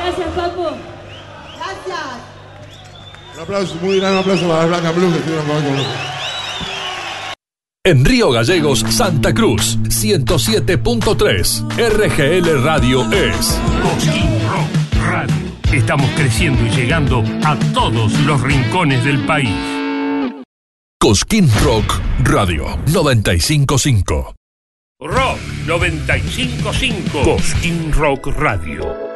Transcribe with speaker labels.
Speaker 1: Gracias, Papo.
Speaker 2: Gracias.
Speaker 3: Un aplauso, muy gran aplauso para Blanca Blue, que estuvieron con nosotros.
Speaker 4: En Río Gallegos, Santa Cruz, 107.3. RGL Radio es
Speaker 5: Cosquín Rock Radio. Estamos creciendo y llegando a todos los rincones del país.
Speaker 4: Cosquín Rock Radio 95.5.
Speaker 5: Rock 95.5. Cosquín Rock Radio.